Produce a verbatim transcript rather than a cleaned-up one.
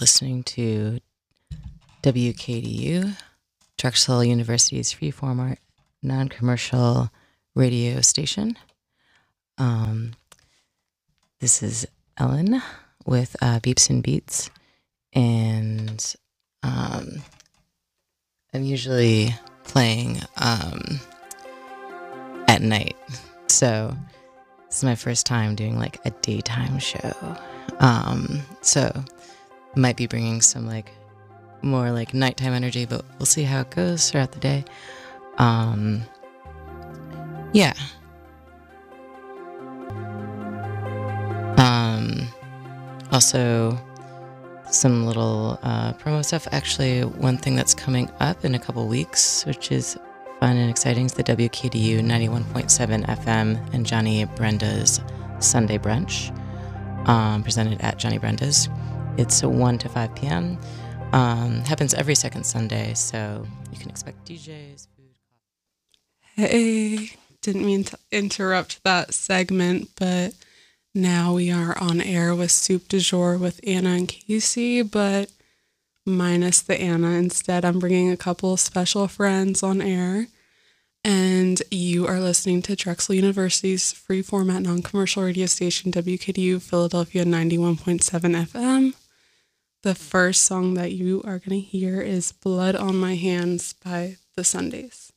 listening to W K D U, Drexel University's freeform non-commercial radio station. Um, this is Ellen with uh, Beeps and Beats, and um, I'm usually playing um, at night, so this is my first time doing like a daytime show. Um, so might be bringing some like more like nighttime energy, but we'll see how it goes throughout the day. Um, yeah. Um, also some little uh, promo stuff. Actually, one thing that's coming up in a couple weeks, which is fun and exciting, is the W K D U ninety-one point seven F M and Johnny Brenda's Sunday Brunch, um, presented at Johnny Brenda's. It's one to five p.m. Um, happens every second Sunday, so you can expect D Js, food. Hey, didn't mean to interrupt that segment, but now we are on air with Soup du Jour with Anna and Casey, but minus the Anna. Instead, I'm bringing a couple of special friends on air, and you are listening to Drexel University's free format non-commercial radio station, W K D U Philadelphia ninety-one point seven F M. The first song that you are going to hear is Blood on My Hands by The Sundays.